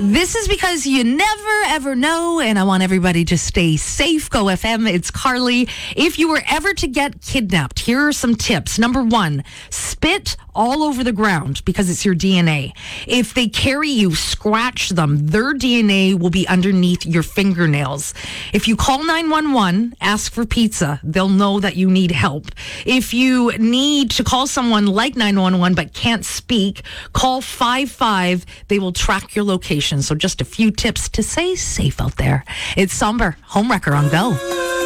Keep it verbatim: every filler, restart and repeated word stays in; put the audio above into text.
This is because you never, ever know, and I want everybody to stay safe. Go F M, it's Carly. If you were ever to get kidnapped, here are some tips. Number one, spit all over the ground because it's your D N A. If they carry you, scratch them. Their D N A will be underneath your fingernails. If you call nine one one, ask for pizza. They'll know that you need help. If you need to call someone like nine one one but can't speak, call five five. They will track your location. So just a few tips to stay safe out there. It's Somber Homewrecker on Go.